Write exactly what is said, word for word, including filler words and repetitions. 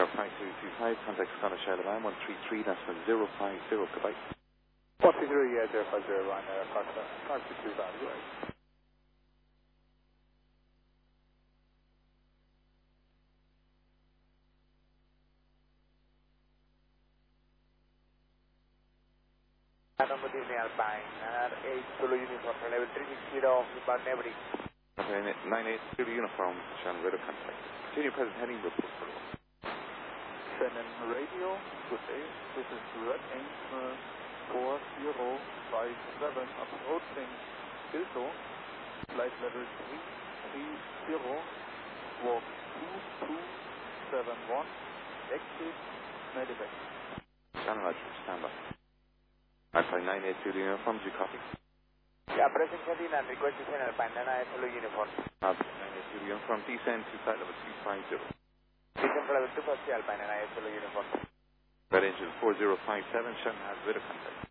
five two two five, contact Scottish Airlines one three three, that's for zero five zero, goodbye. one three three, yeah, zero five zero, line there, five two three five, right. Number Disney Alpine, R eight Zulu Uniform, level three six zero, inbound Nebri. Okay, nine eight Zulu Uniform, Shannon Radio contact. Continue present heading, report for all. Shannon Radio, good day. This is Red Angel four zero five seven, approaching Bilto, flight level three three zero, walk two two seven one, exit Medivac. Shannon Radio, stand by. Alpha nine eight Zulu Uniform, do you copy? Yeah, present heading and request descent Alpine nine eight Zulu Uniform. Alpha nine eight Zulu Uniform, descend to flight level two five zero. Descent level two five zero, Alpine nine eight Zulu Uniform. Red Angel four zero five seven, Shannon has radio contact.